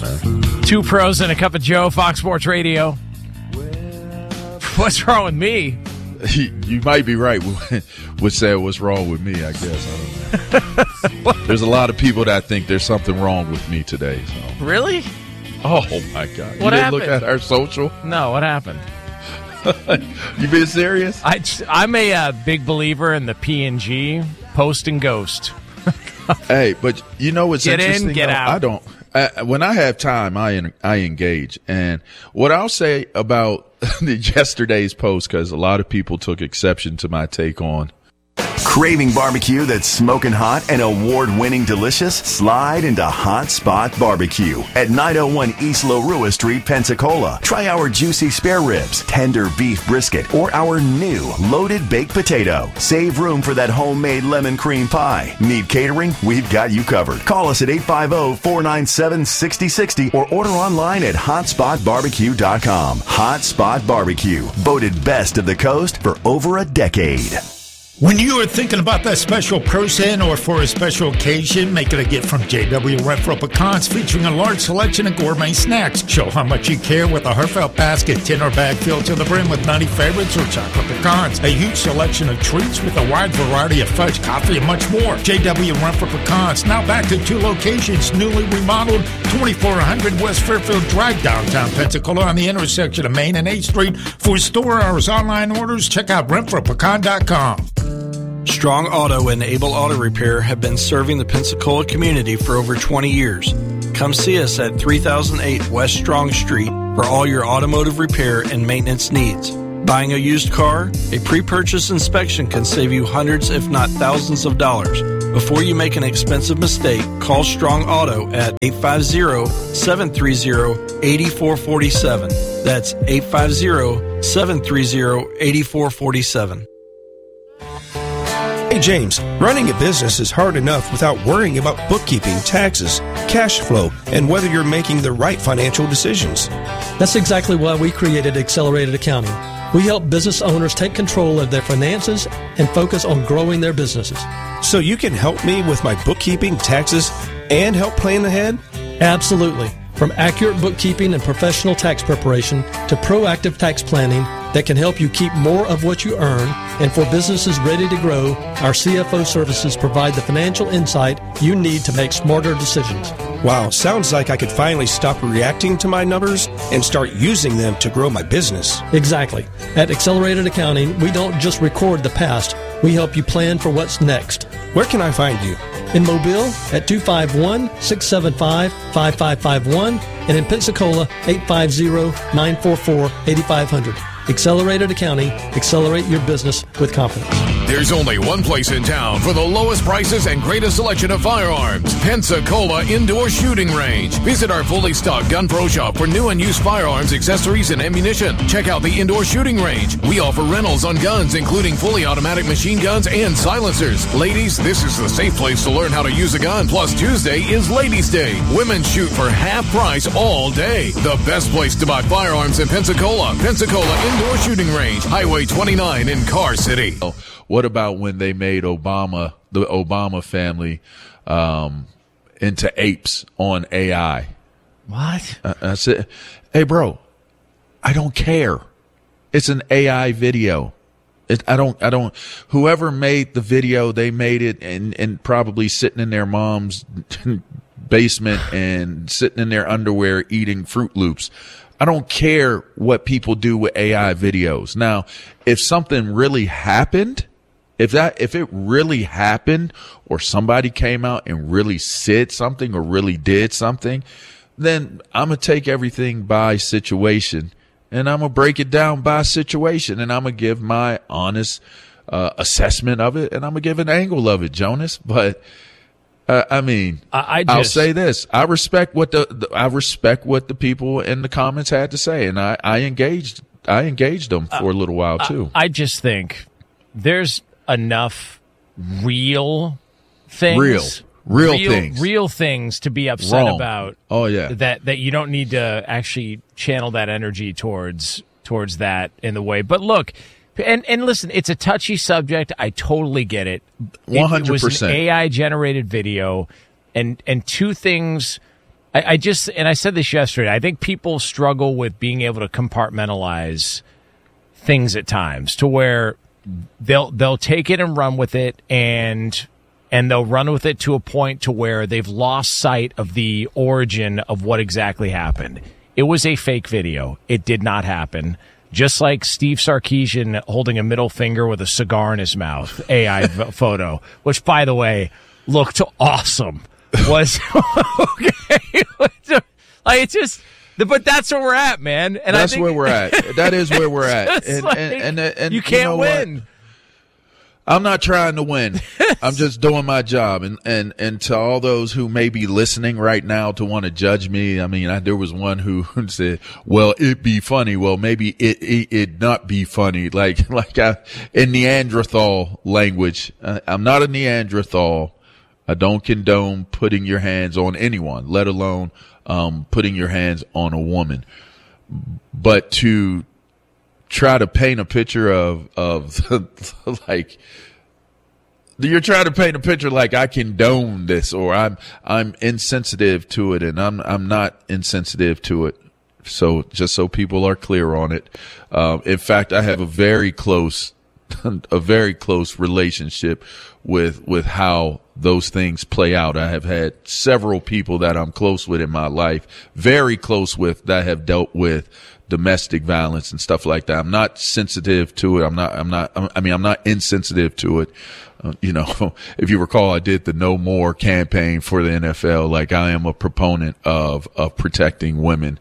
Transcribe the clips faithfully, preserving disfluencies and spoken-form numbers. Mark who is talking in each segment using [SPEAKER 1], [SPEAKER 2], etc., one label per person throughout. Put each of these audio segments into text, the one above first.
[SPEAKER 1] man.
[SPEAKER 2] Two pros and a cup of Joe, Fox Sports Radio. What's wrong with me?
[SPEAKER 1] You might be right with saying what's wrong with me, I guess. I don't know. There's a lot of people that think there's something wrong with me today. So.
[SPEAKER 2] Really?
[SPEAKER 1] Oh, my God.
[SPEAKER 2] What
[SPEAKER 1] you didn't
[SPEAKER 2] happened?
[SPEAKER 1] look at our social?
[SPEAKER 2] No, what happened?
[SPEAKER 1] You being serious?
[SPEAKER 2] I, I'm a uh, big believer in the P and G, post and ghost.
[SPEAKER 1] Hey, but you know what's
[SPEAKER 2] get
[SPEAKER 1] interesting?
[SPEAKER 2] in, get
[SPEAKER 1] though?
[SPEAKER 2] out.
[SPEAKER 1] I don't. I, when I have time, I I engage. And what I'll say about the yesterday's post, because a lot of people took exception to my take on.
[SPEAKER 3] Craving barbecue that's smoking hot and award-winning delicious? Slide into Hot Spot Barbecue at nine oh one East Larua Street, Pensacola. Try our juicy spare ribs, tender beef brisket, or our new loaded baked potato. Save room for that homemade lemon cream pie. Need catering? We've got you covered. Call us at eight five zero, four nine seven, six zero six zero or order online at hot spot barbecue dot com. Hot Spot Barbecue, voted best of the coast for over a decade.
[SPEAKER 4] When you are thinking about that special person or for a special occasion, make it a gift from J W Renfro Pecans, featuring a large selection of gourmet snacks. Show how much you care with a heartfelt basket, tin or bag filled to the brim with nutty favorites or chocolate pecans. A huge selection of treats with a wide variety of fudge, coffee, and much more. J W Renfro Pecans, now back to two locations, newly remodeled, twenty-four hundred West Fairfield Drive, downtown Pensacola, on the intersection of Main and eighth Street. For store hours, online orders, check out renfro pecan dot com.
[SPEAKER 5] Strong Auto and Able Auto Repair have been serving the Pensacola community for over twenty years. Come see us at three thousand eight West Strong Street for all your automotive repair and maintenance needs. Buying a used car? A pre-purchase inspection can save you hundreds if not thousands of dollars. Before you make an expensive mistake, call Strong Auto at eight five zero, seven three zero, eight four four seven. That's eight five zero, seven three zero, eight four four seven.
[SPEAKER 6] Hey James, running a business is hard enough without worrying about bookkeeping, taxes, cash flow, and whether you're making the right financial decisions.
[SPEAKER 7] That's exactly why we created Accelerated Accounting. We help business owners take control of their finances and focus on growing their businesses.
[SPEAKER 6] So you can help me with my bookkeeping, taxes, and help plan ahead?
[SPEAKER 7] Absolutely. From accurate bookkeeping and professional tax preparation to proactive tax planning that can help you keep more of what you earn. And for businesses ready to grow, our C F O services provide the financial insight you need to make smarter decisions.
[SPEAKER 6] Wow, sounds like I could finally stop reacting to my numbers and start using them to grow my business.
[SPEAKER 7] Exactly. At Accelerated Accounting, we don't just record the past, we help you plan for what's next.
[SPEAKER 6] Where can I find you?
[SPEAKER 7] In Mobile at two five one, six seven five, five five five one and in Pensacola eight five zero, nine four four, eight five zero zero. Accelerated Accounting. Accelerate your business with confidence.
[SPEAKER 8] There's only one place in town for the lowest prices and greatest selection of firearms. Pensacola Indoor Shooting Range. Visit our fully stocked Gun Pro Shop for new and used firearms, accessories, and ammunition. Check out the Indoor Shooting Range. We offer rentals on guns, including fully automatic machine guns and silencers. Ladies, this is the safe place to learn how to use a gun. Plus, Tuesday is Ladies' Day. Women shoot for half price all day. The best place to buy firearms in Pensacola. Pensacola Indoor Shooting Range, Highway twenty-nine in Car City.
[SPEAKER 1] What about when they made Obama, the Obama family, um, into apes on A I?
[SPEAKER 2] What?
[SPEAKER 1] Uh, I said, hey, bro, I don't care. It's an A I video. It, I don't, I don't, whoever made the video, they made it and, and probably sitting in their mom's basement and sitting in their underwear eating Fruit Loops. I don't care what people do with A I videos. Now, if something really happened, if that, if it really happened or somebody came out and really said something or really did something, then I'm going to take everything by situation and I'm going to break it down by situation and I'm going to give my honest uh, assessment of it and I'm going to give an angle of it, Jonas. But Uh, I mean,
[SPEAKER 2] I, I just,
[SPEAKER 1] I'll say this: I respect what the, the I respect what the people in the comments had to say, and I, I engaged I engaged them for uh, a little while too.
[SPEAKER 2] I, I just think there's enough real things,
[SPEAKER 1] real, real,
[SPEAKER 2] real
[SPEAKER 1] things,
[SPEAKER 2] real things to be upset
[SPEAKER 1] Wrong.
[SPEAKER 2] about.
[SPEAKER 1] Oh yeah,
[SPEAKER 2] that that you don't need to actually channel that energy towards towards that in the way. But look. And and listen, it's a touchy subject. I totally get it.
[SPEAKER 1] One hundred
[SPEAKER 2] percent. It was
[SPEAKER 1] percent
[SPEAKER 2] an A I generated video, and and two things I, I just, and I said this yesterday, I think people struggle with being able to compartmentalize things at times to where they'll they'll take it and run with it, and and they'll run with it to a point to where they've lost sight of the origin of what exactly happened. It was a fake video. It did not happen. Just like Steve Sarkisian holding a middle finger with a cigar in his mouth, A I photo, which, by the way, looked awesome. Was okay. Like, it's just, but that's where we're at, man. And
[SPEAKER 1] that's
[SPEAKER 2] I think,
[SPEAKER 1] where we're at. That is where we're at. And,
[SPEAKER 2] like,
[SPEAKER 1] and, and, and
[SPEAKER 2] you can't
[SPEAKER 1] you know
[SPEAKER 2] win.
[SPEAKER 1] What? I'm not trying to win. I'm just doing my job. And, and, and to all those who may be listening right now to want to judge me, I mean, I, there was one who said, well, it be funny. Well, maybe it, it, it not be funny. Like, like I, in Neanderthal language, I, I'm not a Neanderthal. I don't condone putting your hands on anyone, let alone, um, putting your hands on a woman. But to try to paint a picture of, of like, you're trying to paint a picture like I condone this, or I'm, I'm insensitive to it, and I'm, I'm not insensitive to it. So just so people are clear on it. Um, in fact, I have a very close, a very close relationship with, with how those things play out. I have had several people that I'm close with in my life, very close with, that have dealt with domestic violence and stuff like that. I'm not sensitive to it. I'm not, I'm not, I mean, I'm not insensitive to it. Uh, you know, if you recall, I did the No More campaign for the N F L. Like, I am a proponent of, of protecting women,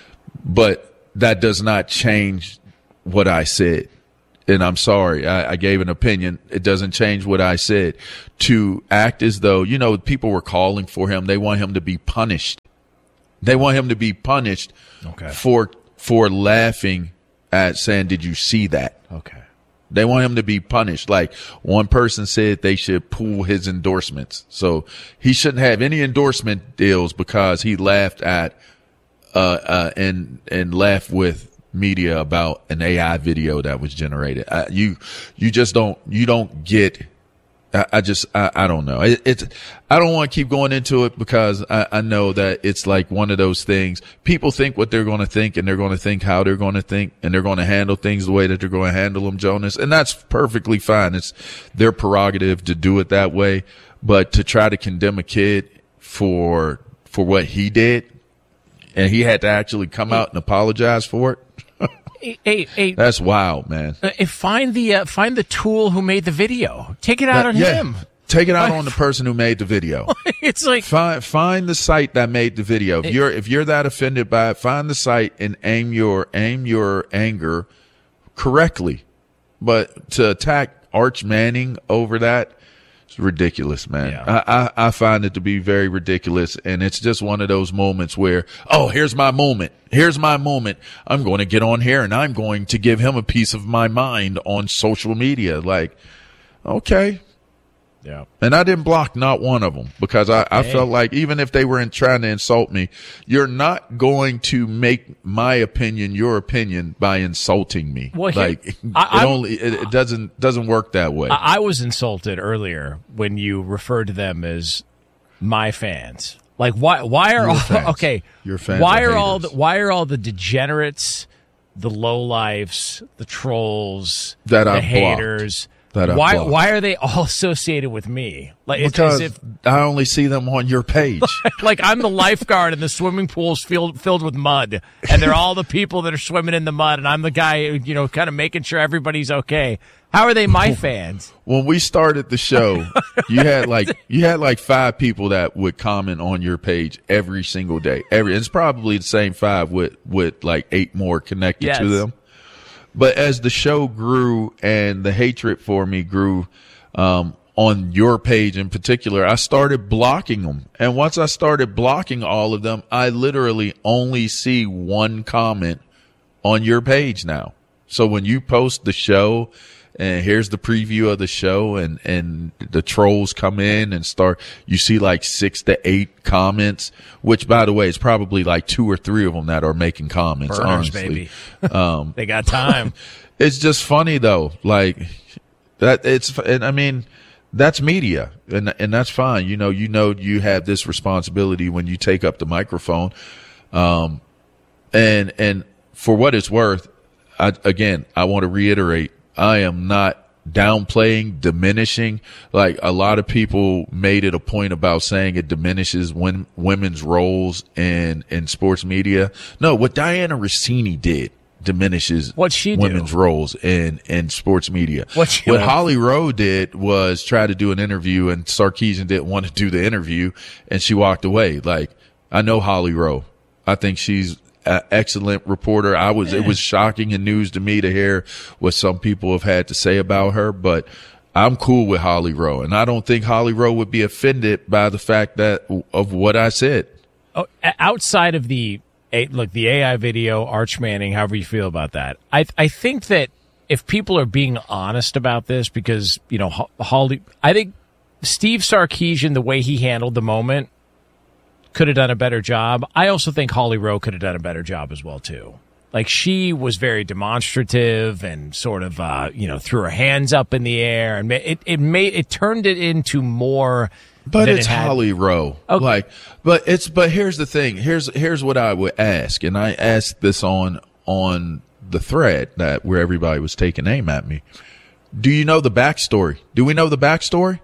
[SPEAKER 1] but that does not change what I said. And I'm sorry, I, I gave an opinion. It doesn't change what I said. To act as though, you know, people were calling for him. They want him to be punished. They want him to be punished
[SPEAKER 2] okay.
[SPEAKER 1] for for laughing at saying, did you see that?
[SPEAKER 2] Okay.
[SPEAKER 1] They want him to be punished. Like, one person said they should pull his endorsements. So he shouldn't have any endorsement deals because he laughed at uh uh and and laughed with media about an A I video that was generated. I, you you just don't you don't get I, I just I, I don't know. It, it's I don't want to keep going into it because I, I know that it's like one of those things. People think what they're going to think, and they're going to think how they're going to think, and they're going to handle things the way that they're going to handle them, Jonas. And that's perfectly fine. It's their prerogative to do it that way. But to try to condemn a kid for for what he did, and he had to actually come out and apologize for it.
[SPEAKER 2] Hey, hey,
[SPEAKER 1] that's wild, man.
[SPEAKER 2] Uh, find the uh, find the tool who made the video. Take it out that, on
[SPEAKER 1] yeah,
[SPEAKER 2] him.
[SPEAKER 1] Take it out on the person who made the video.
[SPEAKER 2] It's like
[SPEAKER 1] find find the site that made the video. If you're if you're that offended by it, find the site and aim your aim your anger correctly. But to attack Arch Manning over that, it's ridiculous, man.
[SPEAKER 2] Yeah.
[SPEAKER 1] I, I, I find it to be very ridiculous. And it's just one of those moments where, oh, here's my moment. Here's my moment. I'm going to get on here and I'm going to give him a piece of my mind on social media. Like, okay.
[SPEAKER 2] Yeah.
[SPEAKER 1] And I didn't block not one of them because I, I hey. felt like even if they were in, trying to insult me, you're not going to make my opinion your opinion by insulting me.
[SPEAKER 2] Well,
[SPEAKER 1] like
[SPEAKER 2] here,
[SPEAKER 1] it
[SPEAKER 2] I,
[SPEAKER 1] only it, it doesn't doesn't work that way.
[SPEAKER 2] I, I was insulted earlier when you referred to them as my fans. Like why why are
[SPEAKER 1] Your
[SPEAKER 2] all
[SPEAKER 1] fans.
[SPEAKER 2] okay?
[SPEAKER 1] Your fans
[SPEAKER 2] why
[SPEAKER 1] are
[SPEAKER 2] are all
[SPEAKER 1] haters.
[SPEAKER 2] the, why are all the degenerates, the lowlifes, the trolls,
[SPEAKER 1] That
[SPEAKER 2] the
[SPEAKER 1] I've
[SPEAKER 2] haters?
[SPEAKER 1] blocked. That I've
[SPEAKER 2] why
[SPEAKER 1] blocked.
[SPEAKER 2] why are they all associated with me? Like it's
[SPEAKER 1] Because
[SPEAKER 2] as if
[SPEAKER 1] I only see them on your page.
[SPEAKER 2] like I'm the lifeguard and the swimming pool's filled filled with mud, and they're all the people that are swimming in the mud, and I'm the guy, you know, kind of making sure everybody's okay. How are they my fans?
[SPEAKER 1] When we started the show, you had like you had like five people that would comment on your page every single day. Every it's probably the same five with with like eight more connected
[SPEAKER 2] yes.
[SPEAKER 1] to them. But as the show grew and the hatred for me grew, um, on your page in particular, I started blocking them. And once I started blocking all of them, I literally only see one comment on your page now. So when you post the show and here's the preview of the show and, and the trolls come in and start, you see like six to eight comments, which by the way, is probably like two or three of them that are making comments.
[SPEAKER 2] Burners,
[SPEAKER 1] honestly.
[SPEAKER 2] baby.
[SPEAKER 1] Um,
[SPEAKER 2] they got time.
[SPEAKER 1] It's just funny though. Like that it's, and I mean, that's media, and and that's fine. You know, you know, you have this responsibility when you take up the microphone. Um, and and for what it's worth, I, again, I want to reiterate, I am not downplaying, diminishing. Like a lot of people made it a point about saying it diminishes when women's roles in in sports media. No, what Diana Rossini did diminishes
[SPEAKER 2] what she
[SPEAKER 1] women's
[SPEAKER 2] do?
[SPEAKER 1] roles in in sports media.
[SPEAKER 2] What, she
[SPEAKER 1] what Holly Rowe did was try to do an interview, and Sarkeesian didn't want to do the interview, and she walked away. Like, I know Holly Rowe. I think she's an excellent reporter. I was, yeah. It was shocking and news to me to hear what some people have had to say about her, but I'm cool with Holly Rowe, and I don't think Holly Rowe would be offended by the fact that of what I said.
[SPEAKER 2] Oh, outside of the look, the A I video, Arch Manning, however you feel about that, I I think that if people are being honest about this, because you know Holly, I think Steve Sarkisian, the way he handled the moment, could have done a better job. I also think Holly Rowe could have done a better job as well too. Like, she was very demonstrative and sort of, uh, you know, threw her hands up in the air, and it it made it turned it into more.
[SPEAKER 1] But
[SPEAKER 2] than
[SPEAKER 1] it's
[SPEAKER 2] it had.
[SPEAKER 1] Holly Rowe.
[SPEAKER 2] Okay.
[SPEAKER 1] Like, but it's but here's the thing. Here's here's what I would ask, and I asked this on on the thread that where everybody was taking aim at me. Do you know the backstory? Do we know the backstory?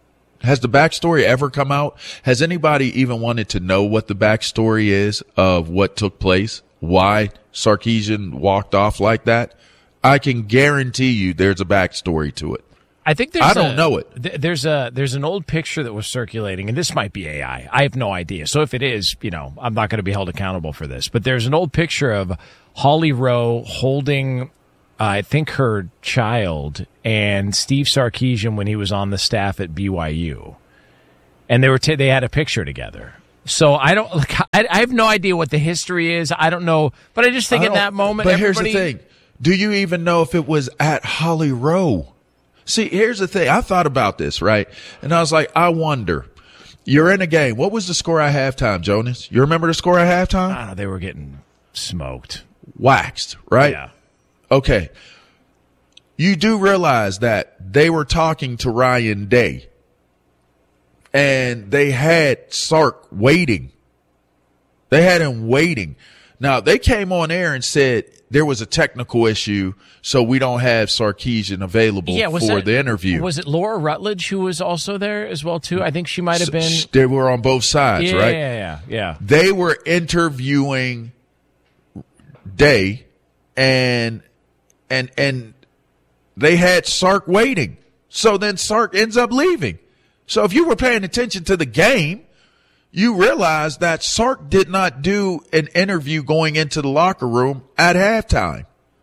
[SPEAKER 1] Has the backstory ever come out? Has anybody even wanted to know what the backstory is of what took place? Why Sarkisian walked off like that? I can guarantee you there's a backstory to it.
[SPEAKER 2] I think there's
[SPEAKER 1] I don't
[SPEAKER 2] a,
[SPEAKER 1] know it.
[SPEAKER 2] Th- there's a there's an old picture that was circulating, and this might be A I. I have no idea. So if it is, you know, I'm not going to be held accountable for this. But there's an old picture of Holly Rowe holding, uh, I think, her child, and Steve Sarkisian when he was on the staff at B Y U, and they were t- they had a picture together. So I don't, like, I, I have no idea what the history is. I don't know, but I just think
[SPEAKER 1] I
[SPEAKER 2] in that moment.
[SPEAKER 1] But here's the
[SPEAKER 2] everybody-
[SPEAKER 1] thing: do you even know if it was at Holly Rowe? See, here's the thing. I thought about this, right? And I was like, I wonder. You're in a game. What was the score at halftime, Jonas? You remember the score at halftime?
[SPEAKER 2] I don't know, they were getting smoked.
[SPEAKER 1] Waxed, right?
[SPEAKER 2] Yeah.
[SPEAKER 1] Okay. You do realize that they were talking to Ryan Day, and they had Sark waiting. They had him waiting. Now, they came on air and said there was a technical issue, so we don't have Sarkisian available
[SPEAKER 2] yeah, was
[SPEAKER 1] for
[SPEAKER 2] that,
[SPEAKER 1] the interview.
[SPEAKER 2] Was it Laura Rutledge who was also there as well, too? I think she might have been.
[SPEAKER 1] They were on both sides,
[SPEAKER 2] yeah,
[SPEAKER 1] right?
[SPEAKER 2] Yeah, yeah, yeah.
[SPEAKER 1] They were interviewing Day, and and and they had Sark waiting. So then Sark ends up leaving. So if you were paying attention to the game, you realize that Sark did not do an interview going into the locker room at halftime.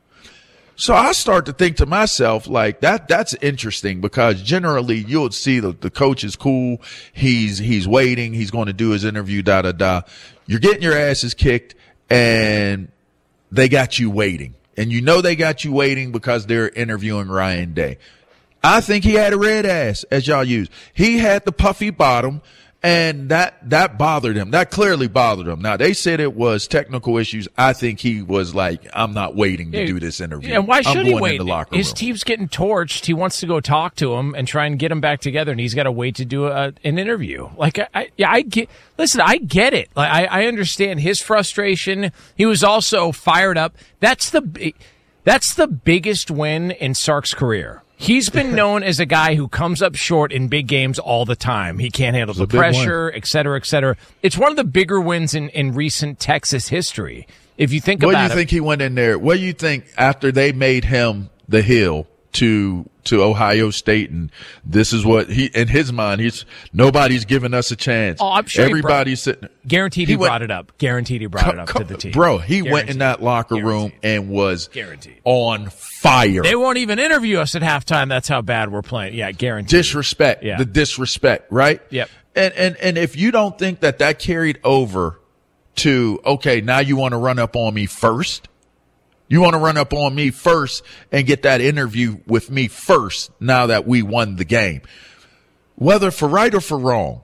[SPEAKER 1] So I start to think to myself, like, that, that's interesting, because generally you'll see the, the coach is cool. He's, he's waiting. He's going to do his interview, da, da, da. You're getting your asses kicked, and they got you waiting. And you know they got you waiting because they're interviewing Ryan Day. I think he had a red ass, as y'all use. He had the puffy bottom. And that, that bothered him. That clearly bothered him. Now, they said it was technical issues. I think he was like, I'm not waiting to
[SPEAKER 2] yeah,
[SPEAKER 1] do this interview.
[SPEAKER 2] Yeah, why should
[SPEAKER 1] I'm
[SPEAKER 2] he
[SPEAKER 1] going
[SPEAKER 2] wait?
[SPEAKER 1] in the locker
[SPEAKER 2] His
[SPEAKER 1] room.
[SPEAKER 2] team's getting torched. He wants to go talk to him and try and get him back together, and he's got to wait to do a, an interview. Like, I, I, yeah, I get, listen, I get it. Like, I, I understand his frustration. He was also fired up. That's the, that's the biggest win in Sark's career. He's been known as a guy who comes up short in big games all the time. He can't handle the pressure, et cetera, et cetera. It's one of the bigger wins in, in recent Texas history. If you think
[SPEAKER 1] what
[SPEAKER 2] about it.
[SPEAKER 1] What do you think he went in there? What do you think after they made him the heel to to Ohio State, and this is what he, in his mind, he's nobody's giving us a chance.
[SPEAKER 2] Oh, I'm sure
[SPEAKER 1] everybody's sitting.
[SPEAKER 2] Guaranteed he, he
[SPEAKER 1] went,
[SPEAKER 2] brought it up. Guaranteed he brought it up to the team.
[SPEAKER 1] Bro, he
[SPEAKER 2] Guaranteed.
[SPEAKER 1] went in that locker
[SPEAKER 2] Guaranteed.
[SPEAKER 1] room and was
[SPEAKER 2] Guaranteed.
[SPEAKER 1] on fire.
[SPEAKER 2] They won't even interview us at halftime. That's how bad we're playing. Yeah, guaranteed.
[SPEAKER 1] Disrespect.
[SPEAKER 2] Yeah.
[SPEAKER 1] The disrespect, right?
[SPEAKER 2] Yep.
[SPEAKER 1] And, and, and if you don't think that that carried over to, okay, now you want to run up on me first. You want to run up on me first and get that interview with me first now that we won the game. Whether for right or for wrong,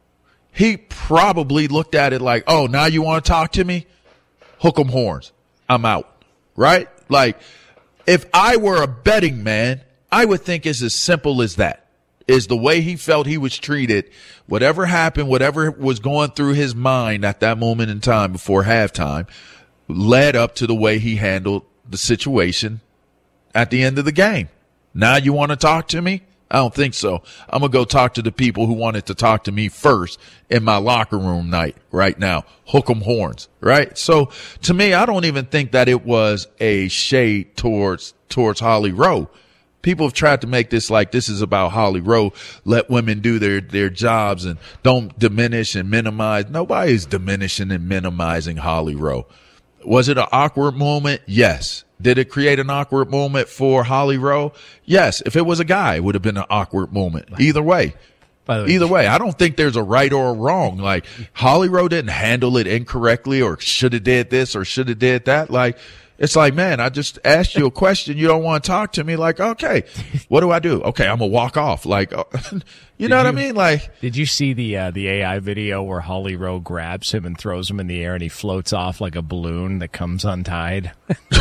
[SPEAKER 1] he probably looked at it like, oh, now you want to talk to me? Hook 'em horns. I'm out. Right? Like, if I were a betting man, I would think it's as simple as that. is the way he felt he was treated. Whatever happened, whatever was going through his mind at that moment in time before halftime led up to the way he handled the situation at the end of the game. Now you want to talk to me? I don't think so. I'm going to go talk to the people who wanted to talk to me first in my locker room night right now. Hook 'em horns, right? So to me, I don't even think that it was a shade towards, towards Holly Rowe. People have tried to make this like this is about Holly Rowe. Let women do their, their jobs and don't diminish and minimize. Nobody's diminishing and minimizing Holly Rowe. Was it an awkward moment? Yes. Did it create an awkward moment for Holly Rowe? Yes. If it was a guy, it would have been an awkward moment. Either way. By the way, Either way, I don't think there's a right or a wrong. Like, Holly Rowe didn't handle it incorrectly or should have did this or should have did that. Like, it's like, man, I just asked you a question. You don't want to talk to me. Like, okay, what do I do? Okay, I'm going to walk off. Like, you
[SPEAKER 2] did
[SPEAKER 1] know what
[SPEAKER 2] you,
[SPEAKER 1] I mean? Like,
[SPEAKER 2] did you see the uh, the A I video where Holly Rowe grabs him and throws him in the air and he floats off like a balloon that comes untied?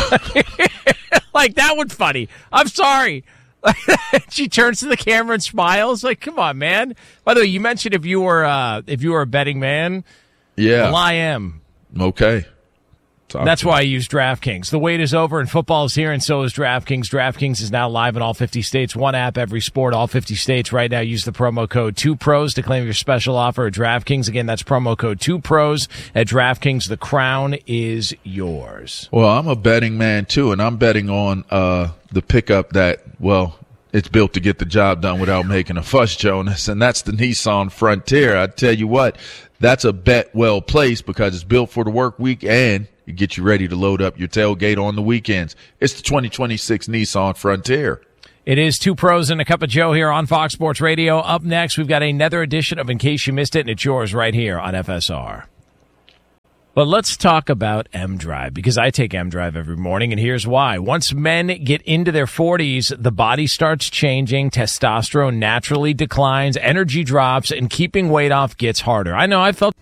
[SPEAKER 2] Like, that was funny. I'm sorry. She turns to the camera and smiles. Like, come on, man. By the way, you mentioned if you were uh, if you were a betting man.
[SPEAKER 1] Yeah.
[SPEAKER 2] Well, I am.
[SPEAKER 1] Okay.
[SPEAKER 2] Talk That's why I use DraftKings. The wait is over and football is here, and so is DraftKings. DraftKings is now live in all fifty states. One app, every sport, all fifty states. Right now, use the promo code two pros to claim your special offer at DraftKings. Again, that's promo code two pros at DraftKings. The crown is yours.
[SPEAKER 1] Well, I'm a betting man, too, and I'm betting on uh, the pickup that, well, it's built to get the job done without making a fuss, Jonas, and that's the Nissan Frontier. I tell you what, that's a bet well placed because it's built for the work week and it gets you ready to load up your tailgate on the weekends. It's the twenty twenty-six Nissan Frontier.
[SPEAKER 2] It is Two Pros and a Cup of Joe here on Fox Sports Radio. Up next, we've got another edition of In Case You Missed It, and it's yours right here on F S R. But let's talk about M-Drive, because I take M-Drive every morning, and here's why. Once men get into their forties, the body starts changing, testosterone naturally declines, energy drops, and keeping weight off gets harder. I know, I felt...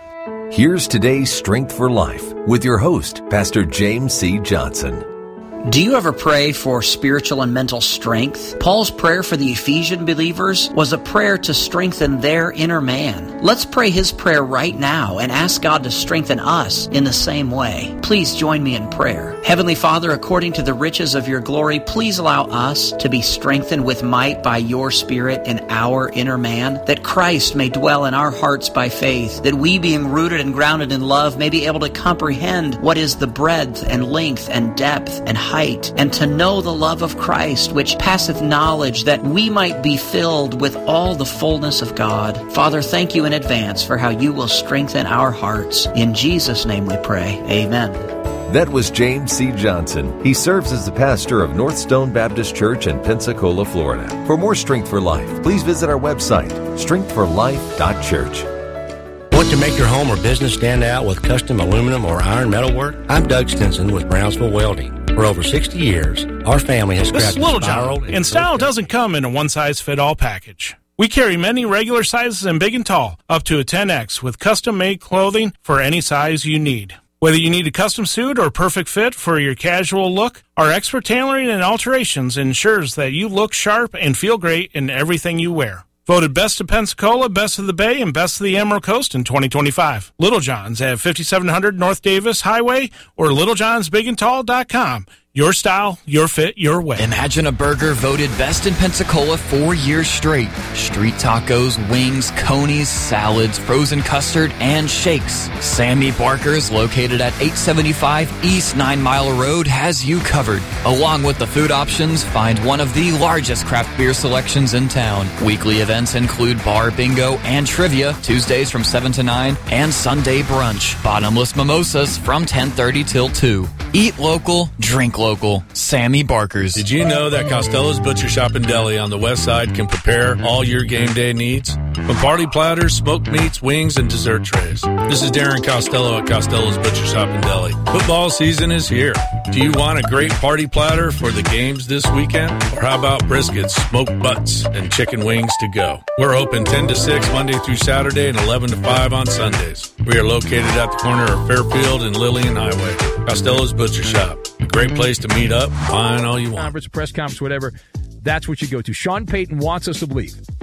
[SPEAKER 9] Here's today's Strength for Life with your host, Pastor James C. Johnson.
[SPEAKER 10] Do you ever pray for spiritual and mental strength? Paul's prayer for the Ephesian believers was a prayer to strengthen their inner man. Let's pray his prayer right now and ask God to strengthen us in the same way. Please join me in prayer. Heavenly Father, according to the riches of your glory, please allow us to be strengthened with might by your Spirit in our inner man, that Christ may dwell in our hearts by faith, that we, being rooted and grounded in love, may be able to comprehend what is the breadth and length and depth and height, and to know the love of Christ, which passeth knowledge, that we might be filled with all the fullness of God. Father, thank you in advance for how you will strengthen our hearts. In Jesus' name we pray. Amen.
[SPEAKER 9] That was James C. Johnson. He serves as the pastor of North Stone Baptist Church in Pensacola, Florida. For more Strength for Life, please visit our website, strength for life dot church.
[SPEAKER 11] Want to make your home or business stand out with custom aluminum or iron metal work? I'm Doug Stinson with Brownsville Welding. For over sixty years, our family has
[SPEAKER 12] This is
[SPEAKER 11] crafted
[SPEAKER 12] Little
[SPEAKER 11] spiral
[SPEAKER 12] John, and style doesn't come in a one-size-fit-all package. We carry many regular sizes in big and tall, up to a ten X, with custom-made clothing for any size you need. Whether you need a custom suit or perfect fit for your casual look, our expert tailoring and alterations ensures that you look sharp and feel great in everything you wear. Voted Best of Pensacola, Best of the Bay, and Best of the Emerald Coast in twenty twenty-five. Little John's at fifty-seven hundred North Davis Highway or little johns big and tall dot com. Your style, your fit, your way.
[SPEAKER 13] Imagine a burger voted best in Pensacola four years straight. Street tacos, wings, conies, salads, frozen custard, and shakes. Sammy Barker's, located at eight seventy-five East Nine Mile Road, has you covered. Along with the food options, find one of the largest craft beer selections in town. Weekly events include bar bingo and trivia, Tuesdays from seven to nine, and Sunday brunch. Bottomless mimosas from ten thirty till two. Eat local, drink local. Sammy Barker's.
[SPEAKER 14] Did you know that Costello's Butcher Shop and Deli on the west side can prepare all your game day needs? From party platters, smoked meats, wings, and dessert trays. This is Darren Costello at Costello's Butcher Shop and Deli. Football season is here. Do you want a great party platter for the games this weekend? Or how about briskets, smoked butts, and chicken wings to go? We're open ten to six Monday through Saturday and eleven to five on Sundays. We are located at the corner of Fairfield and Lillian Highway. Costello's Butcher Shop. A great place to meet up, find all you want.
[SPEAKER 15] Conference, press conference, whatever. That's what you go to. Sean Payton wants us to believe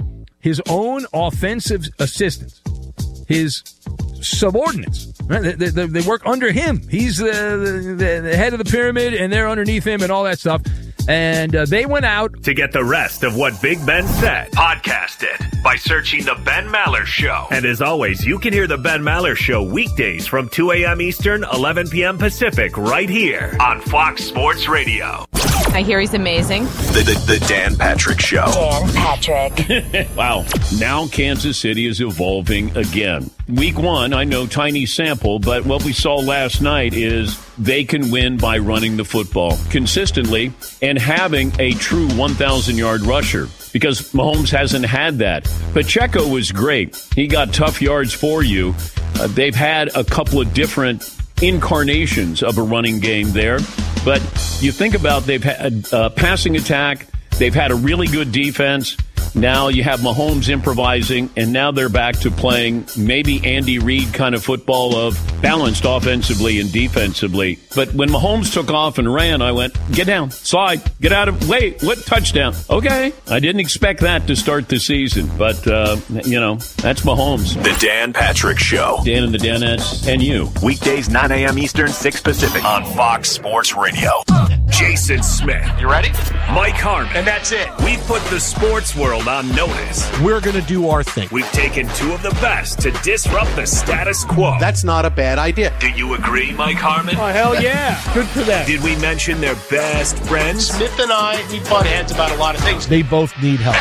[SPEAKER 15] his own offensive assistants, his subordinates. Right? They, they, they work under him. He's the, the, the head of the pyramid, and they're underneath him and all that stuff. And uh, they went out.
[SPEAKER 16] To get the rest of what Big Ben said, podcast it by searching The Ben Maller Show. And as always, you can hear The Ben Maller Show weekdays from two a.m. Eastern, eleven p.m. Pacific, right here on Fox Sports Radio.
[SPEAKER 17] I hear he's amazing.
[SPEAKER 3] The, the, the Dan Patrick Show.
[SPEAKER 17] Dan Patrick.
[SPEAKER 18] Wow. Now Kansas City is evolving again. Week one, I know tiny sample, but what we saw last night is they can win by running the football consistently and having a true one thousand yard rusher, because Mahomes hasn't had that. Pacheco was great. He got tough yards for you. Uh, they've had a couple of different incarnations of a running game there. But you think about, they've had a passing attack. They've had a really good defense. Now you have Mahomes improvising, and now they're back to playing maybe Andy Reid kind of football of balanced offensively and defensively. But when Mahomes took off and ran, I went, get down, slide, get out of, wait, what touchdown? Okay. I didn't expect that to start the season, but, uh, you know, that's Mahomes.
[SPEAKER 3] The Dan Patrick Show.
[SPEAKER 18] Dan and the Danettes and you.
[SPEAKER 3] Weekdays, nine a.m. Eastern, six Pacific on Fox Sports Radio.
[SPEAKER 16] Jason Smith.
[SPEAKER 19] You ready?
[SPEAKER 16] Mike Harmon.
[SPEAKER 19] And that's it.
[SPEAKER 16] We've put the sports world on notice.
[SPEAKER 19] We're going to do our thing.
[SPEAKER 16] We've taken two of the best to disrupt the status quo.
[SPEAKER 19] That's not a bad idea.
[SPEAKER 16] Do you agree, Mike Harmon?
[SPEAKER 15] Oh, hell yeah. Good for them.
[SPEAKER 16] Did we mention their best friends?
[SPEAKER 19] Smith and I, we butt heads about a lot of things.
[SPEAKER 15] They both need help.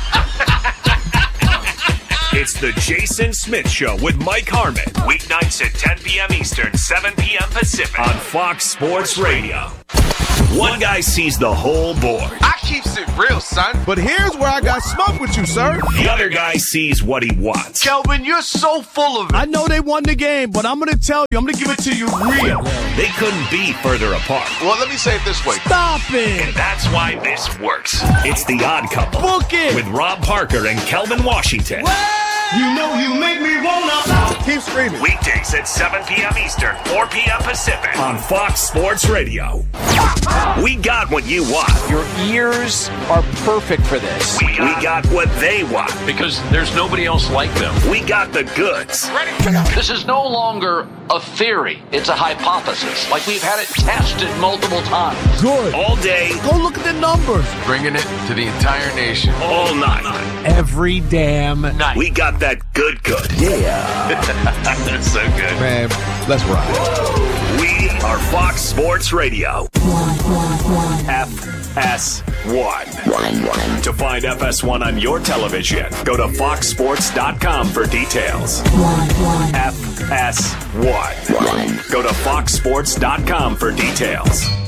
[SPEAKER 16] It's the Jason Smith Show with Mike Harmon. Weeknights at ten p.m. Eastern, seven p.m. Pacific on Fox Sports Radio. One guy sees the whole board.
[SPEAKER 19] I keeps it real, son.
[SPEAKER 20] But here's where I got smoke with you, sir.
[SPEAKER 16] The other guy sees what he wants.
[SPEAKER 19] Kelvin, you're so full of it.
[SPEAKER 20] I know they won the game, but I'm going to tell you, I'm going to give it to you real.
[SPEAKER 16] They couldn't be further apart.
[SPEAKER 19] Well, let me say it this way.
[SPEAKER 20] Stop it.
[SPEAKER 16] And that's why this works. It's The Odd Couple.
[SPEAKER 20] Book it.
[SPEAKER 16] With Rob Parker and Kelvin Washington.
[SPEAKER 20] Well, you know you make me wanna. Keep screaming.
[SPEAKER 16] Weekdays at seven p.m. Eastern, four p.m. Pacific on Fox Sports Radio. We got what you want.
[SPEAKER 21] Your ears are perfect for this.
[SPEAKER 16] We got, we got what they want.
[SPEAKER 21] Because there's nobody else like them.
[SPEAKER 16] We got the goods.
[SPEAKER 21] Ready? This is no longer a theory. It's a hypothesis. Like we've had it tested multiple times.
[SPEAKER 20] Good.
[SPEAKER 16] All day.
[SPEAKER 20] Go look at the numbers.
[SPEAKER 21] Bringing it to the entire nation.
[SPEAKER 16] All night.
[SPEAKER 20] Every damn night.
[SPEAKER 16] We got that good good.
[SPEAKER 20] Yeah.
[SPEAKER 16] That's so good.
[SPEAKER 20] Man, let's ride.
[SPEAKER 16] We are Fox Sports Radio. F S one. To find F S one on your television, go to fox sports dot com for details. F S one. Go to fox sports dot com for details.